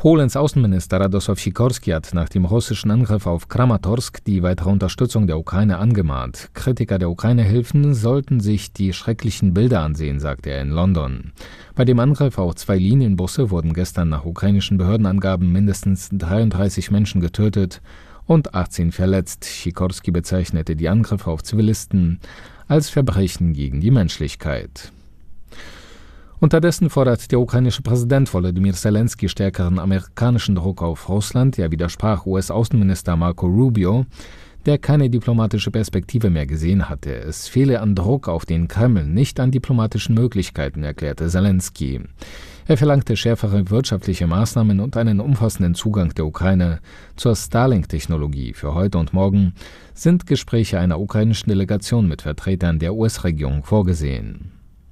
Polens Außenminister Radosław Sikorski hat nach dem russischen Angriff auf Kramatorsk die weitere Unterstützung der Ukraine angemahnt. Kritiker der Ukraine-Hilfen sollten sich die schrecklichen Bilder ansehen, sagte er in London. Bei dem Angriff auf 2 Linienbusse wurden gestern nach ukrainischen Behördenangaben mindestens 33 Menschen getötet und 18 verletzt. Sikorski bezeichnete die Angriffe auf Zivilisten als Verbrechen gegen die Menschlichkeit. Unterdessen fordert der ukrainische Präsident Volodymyr Zelensky stärkeren amerikanischen Druck auf Russland. Er widersprach US-Außenminister Marco Rubio, der keine diplomatische Perspektive mehr gesehen hatte. Es fehle an Druck auf den Kreml, nicht an diplomatischen Möglichkeiten, erklärte Zelensky. Er verlangte schärfere wirtschaftliche Maßnahmen und einen umfassenden Zugang der Ukraine zur Starlink-Technologie. Für heute und morgen sind Gespräche einer ukrainischen Delegation mit Vertretern der US-Regierung vorgesehen.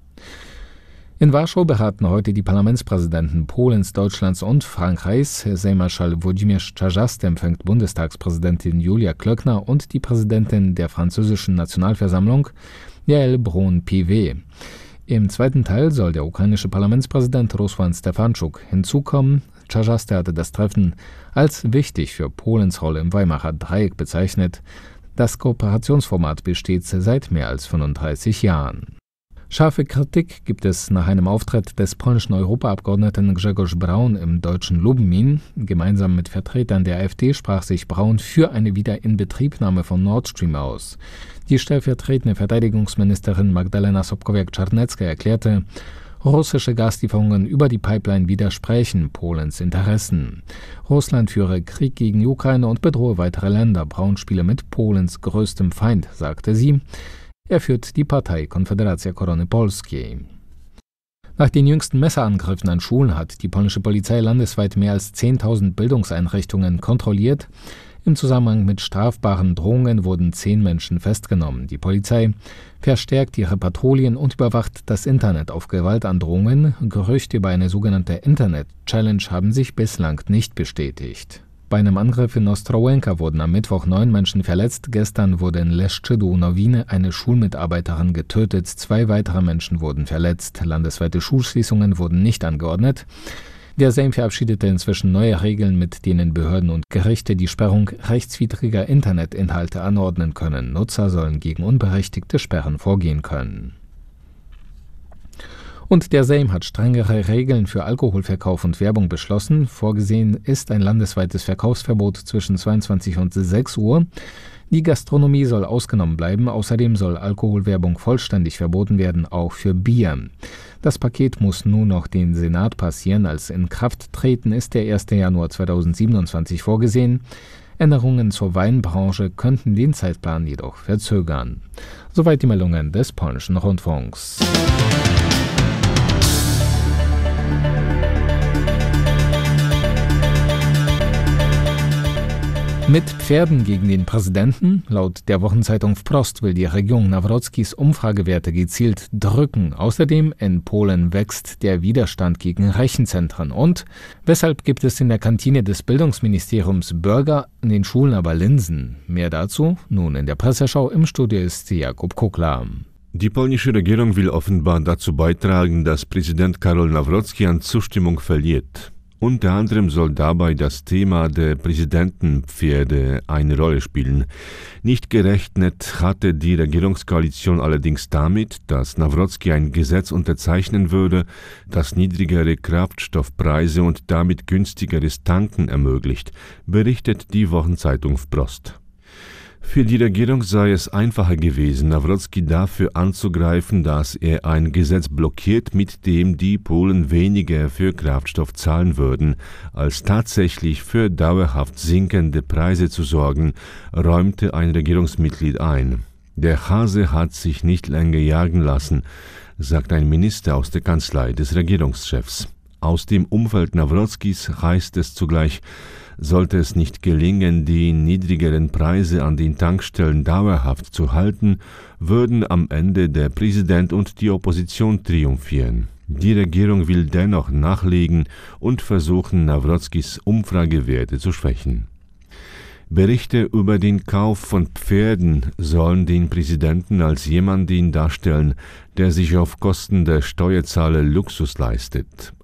In Warschau beraten heute die Parlamentspräsidenten Polens, Deutschlands und Frankreichs. Sejmmarschall Włodzimierz Czarzasty empfängt Bundestagspräsidentin Julia Klöckner und die Präsidentin der französischen Nationalversammlung, Yaël Braun-Pivet. Im zweiten Teil soll der ukrainische Parlamentspräsident Ruslan Stefanczuk hinzukommen. Czarzasty hatte das Treffen als wichtig für Polens Rolle im Weimarer Dreieck bezeichnet. Das Kooperationsformat besteht seit mehr als 35 Jahren. Scharfe Kritik gibt es nach einem Auftritt des polnischen Europaabgeordneten Grzegorz Braun im deutschen Lublin. Gemeinsam mit Vertretern der AfD sprach sich Braun für eine Wiederinbetriebnahme von Nord Stream aus. Die stellvertretende Verteidigungsministerin Magdalena Sobkowiak-Czarnecka erklärte, russische Gaslieferungen über die Pipeline widersprächen Polens Interessen. Russland führe Krieg gegen die Ukraine und bedrohe weitere Länder. Braun spiele mit Polens größtem Feind, sagte sie. Er führt die Partei Konfederacja Korony Polskiej. Nach den jüngsten Messerangriffen an Schulen hat die polnische Polizei landesweit mehr als 10.000 Bildungseinrichtungen kontrolliert. Im Zusammenhang mit strafbaren Drohungen wurden 10 Menschen festgenommen. Die Polizei verstärkt ihre Patrouillen und überwacht das Internet auf Gewaltandrohungen. Gerüchte über eine sogenannte Internet-Challenge haben sich bislang nicht bestätigt. Bei einem Angriff in Ostrołęka wurden am Mittwoch 9 Menschen verletzt. Gestern wurde in Leszczydu-Nowine eine Schulmitarbeiterin getötet. 2 weitere Menschen wurden verletzt. Landesweite Schulschließungen wurden nicht angeordnet. Der Sejm verabschiedete inzwischen neue Regeln, mit denen Behörden und Gerichte die Sperrung rechtswidriger Internetinhalte anordnen können. Nutzer sollen gegen unberechtigte Sperren vorgehen können. Und der Sejm hat strengere Regeln für Alkoholverkauf und Werbung beschlossen. Vorgesehen ist ein landesweites Verkaufsverbot zwischen 22 und 6 Uhr. Die Gastronomie soll ausgenommen bleiben. Außerdem soll Alkoholwerbung vollständig verboten werden, auch für Bier. Das Paket muss nun noch den Senat passieren. Als Inkrafttreten ist der 1. Januar 2027 vorgesehen. Änderungen zur Weinbranche könnten den Zeitplan jedoch verzögern. Soweit die Meldungen des polnischen Rundfunks. Mit Pferden gegen den Präsidenten? Laut der Wochenzeitung Wprost will die Regierung Nawrockis Umfragewerte gezielt drücken. Außerdem in Polen wächst der Widerstand gegen Rechenzentren. Und weshalb gibt es in der Kantine des Bildungsministeriums Burger, in den Schulen aber Linsen? Mehr dazu nun in der Presseschau. Im Studio ist Jakub Kukla. Die polnische Regierung will offenbar dazu beitragen, dass Präsident Karol Nawrocki an Zustimmung verliert. Unter anderem soll dabei das Thema der Präsidentenpferde eine Rolle spielen. Nicht gerechnet hatte die Regierungskoalition allerdings damit, dass Nawrocki ein Gesetz unterzeichnen würde, das niedrigere Kraftstoffpreise und damit günstigeres Tanken ermöglicht, berichtet die Wochenzeitung Wprost. Für die Regierung sei es einfacher gewesen, Nawrocki dafür anzugreifen, dass er ein Gesetz blockiert, mit dem die Polen weniger für Kraftstoff zahlen würden, als tatsächlich für dauerhaft sinkende Preise zu sorgen, räumte ein Regierungsmitglied ein. Der Hase hat sich nicht länger jagen lassen, sagt ein Minister aus der Kanzlei des Regierungschefs. Aus dem Umfeld Nawrockis heißt es zugleich, sollte es nicht gelingen, die niedrigeren Preise an den Tankstellen dauerhaft zu halten, würden am Ende der Präsident und die Opposition triumphieren. Die Regierung will dennoch nachlegen und versuchen, Nawrockis Umfragewerte zu schwächen. Berichte über den Kauf von Pferden sollen den Präsidenten als jemanden darstellen, der sich auf Kosten der Steuerzahler Luxus leistet.